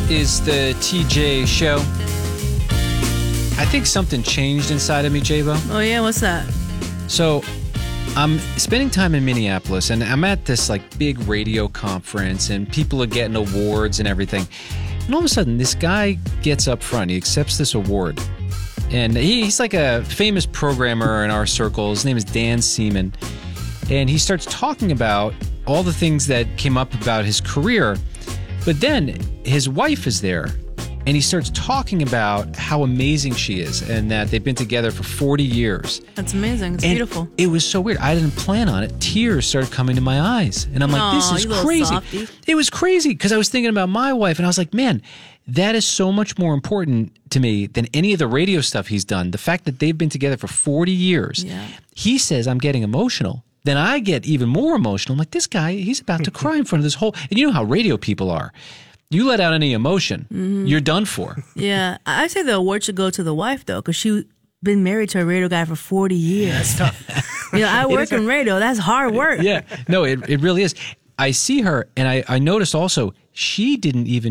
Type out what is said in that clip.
is the TJ Show. I think something changed inside of me, J-Bo. Oh, yeah? What's that? So I'm spending time in Minneapolis, and I'm at this like big radio conference, and people are getting awards and everything. And all of a sudden, this guy gets up front. He accepts this award. And he's like a famous programmer in our circle. His name is Dan Seaman. And he starts talking about all the things that came up about his career. But then his wife is there. And he starts talking about how amazing she is and that they've been together for 40 years. That's amazing. It's and beautiful. It was so weird. I didn't plan on it. Tears started coming to my eyes. And I'm like, this is crazy. Softy. It was crazy because I was thinking about my wife and I was like, man, that is so much more important to me than any of the radio stuff he's done. The fact that they've been together for 40 years. Yeah. He says, I'm getting emotional. Then I get even more emotional. I'm like, this guy, he's about to cry in front of this whole... And you know how radio people are. You let out any emotion, you're done for. Yeah. I say the award should go to the wife, though, because she's been married to a radio guy for 40 years. That's tough. You know, I work in radio. That's hard work. Yeah. No, it really is. I see her, and I noticed also she didn't even